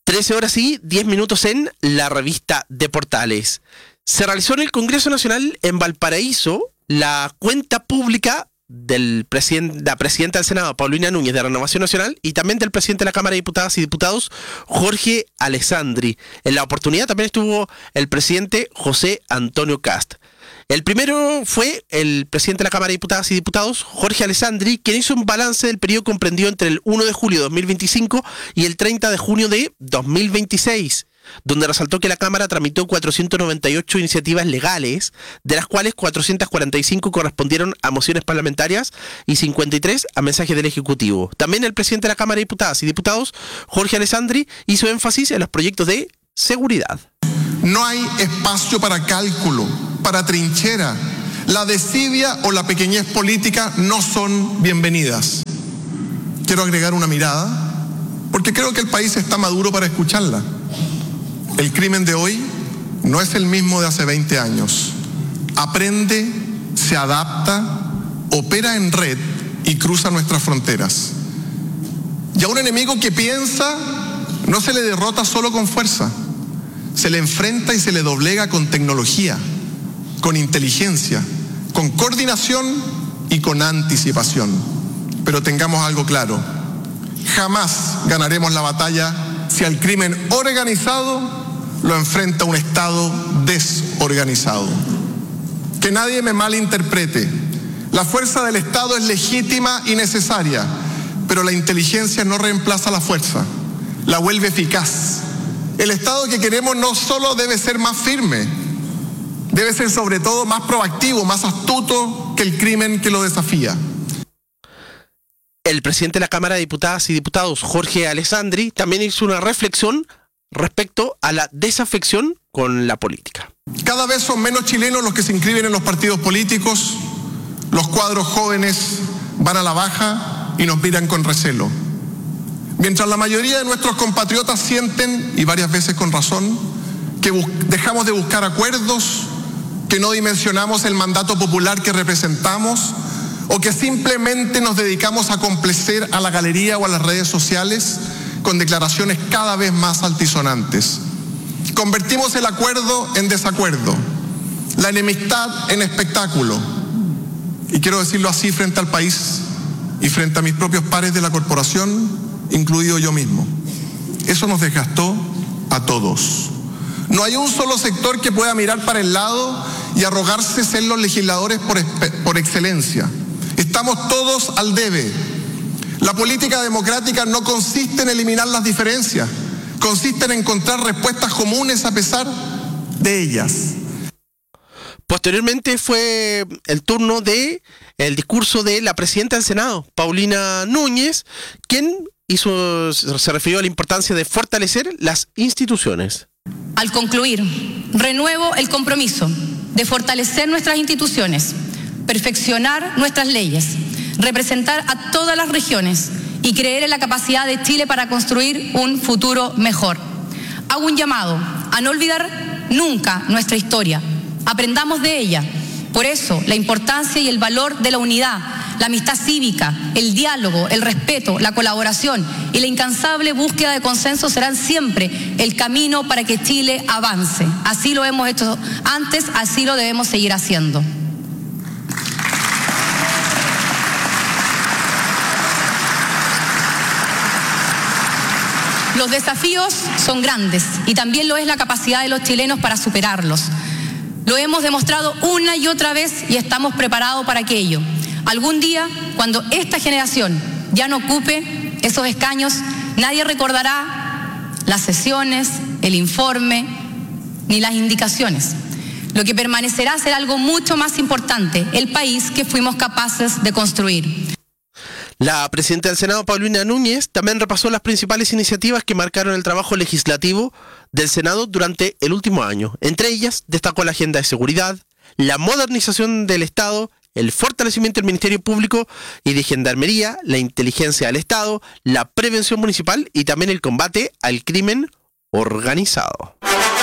13 horas y 10 minutos en la revista de Portales. Se realizó en el Congreso Nacional en Valparaíso la cuenta pública del la presidenta del Senado, Paulina Núñez, de Renovación Nacional, y también del presidente de la Cámara de Diputadas y Diputados, Jorge Alessandri. En la oportunidad también estuvo el presidente José Antonio Kast. El primero fue el presidente de la Cámara de Diputadas y Diputados, Jorge Alessandri, quien hizo un balance del periodo comprendido entre el 1 de julio de 2025 y el 30 de junio de 2026, donde resaltó que la Cámara tramitó 498 iniciativas legales, de las cuales 445 correspondieron a mociones parlamentarias y 53 a mensajes del Ejecutivo. También el presidente de la Cámara de Diputadas y Diputados, Jorge Alessandri, hizo énfasis en los proyectos de seguridad. No hay espacio para cálculo, para trinchera. La desidia o la pequeñez política no son bienvenidas. Quiero agregar una mirada, porque creo que el país está maduro para escucharla. El crimen de hoy no es el mismo de hace 20 años. Aprende, se adapta, opera en red y cruza nuestras fronteras. Y a un enemigo que piensa no se le derrota solo con fuerza. Se le enfrenta y se le doblega con tecnología, con inteligencia, con coordinación y con anticipación. Pero tengamos algo claro: jamás ganaremos la batalla si al crimen organizado lo enfrenta un Estado desorganizado. Que nadie me malinterprete. La fuerza del Estado es legítima y necesaria, pero la inteligencia no reemplaza la fuerza, la vuelve eficaz. El Estado que queremos no solo debe ser más firme, debe ser sobre todo más proactivo, más astuto que el crimen que lo desafía. El presidente de la Cámara de Diputadas y Diputados, Jorge Alessandri, también hizo una reflexión respecto a la desafección con la política. Cada vez son menos chilenos los que se inscriben en los partidos políticos, los cuadros jóvenes van a la baja y nos miran con recelo. Mientras la mayoría de nuestros compatriotas sienten, y varias veces con razón, que dejamos de buscar acuerdos, que no dimensionamos el mandato popular que representamos, o que simplemente nos dedicamos a complacer a la galería o a las redes sociales con declaraciones cada vez más altisonantes. Convertimos el acuerdo en desacuerdo, la enemistad en espectáculo. Y quiero decirlo así frente al país y frente a mis propios pares de la corporación, incluido yo mismo. Eso nos desgastó a todos. No hay un solo sector que pueda mirar para el lado y arrogarse ser los legisladores por excelencia. Estamos todos al debe. La política democrática no consiste en eliminar las diferencias, consiste en encontrar respuestas comunes a pesar de ellas. Posteriormente fue el turno de el discurso de la presidenta del Senado, Paulina Núñez, quien se refirió a la importancia de fortalecer las instituciones. Al concluir, renuevo el compromiso de fortalecer nuestras instituciones, perfeccionar nuestras leyes, representar a todas las regiones y creer en la capacidad de Chile para construir un futuro mejor. Hago un llamado a no olvidar nunca nuestra historia. Aprendamos de ella. Por eso, la importancia y el valor de la unidad, la amistad cívica, el diálogo, el respeto, la colaboración y la incansable búsqueda de consenso serán siempre el camino para que Chile avance. Así lo hemos hecho antes, así lo debemos seguir haciendo. Los desafíos son grandes y también lo es la capacidad de los chilenos para superarlos. Lo hemos demostrado una y otra vez y estamos preparados para aquello. Algún día, cuando esta generación ya no ocupe esos escaños, nadie recordará las sesiones, el informe, ni las indicaciones. Lo que permanecerá será algo mucho más importante, el país que fuimos capaces de construir. La presidenta del Senado, Paulina Núñez, también repasó las principales iniciativas que marcaron el trabajo legislativo del Senado durante el último año. Entre ellas, destacó la agenda de seguridad, la modernización del Estado, el fortalecimiento del Ministerio Público y de Gendarmería, la inteligencia del Estado, la prevención municipal y también el combate al crimen organizado.